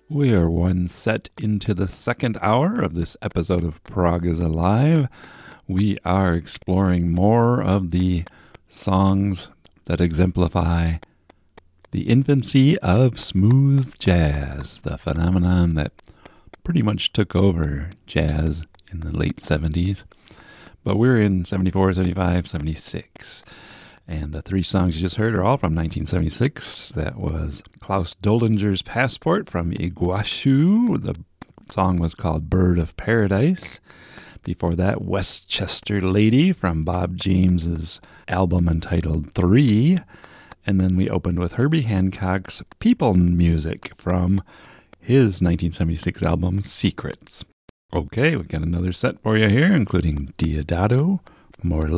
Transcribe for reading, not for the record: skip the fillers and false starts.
We are one set into the second hour of this episode of Prague is Alive. We are exploring more of the songs that exemplify the infancy of smooth jazz, the phenomenon that pretty much took over jazz in the late 70s. But we're in 74, 75, 76. And the three songs you just heard are all from 1976. That was Klaus Doldinger's Passport from Iguazu. The song was called Bird of Paradise. Before that, Westchester Lady from Bob James's album entitled 3. And then we opened with Herbie Hancock's People Music from his 1976 album Secrets. Okay, we got another set for you here, including Diodato, more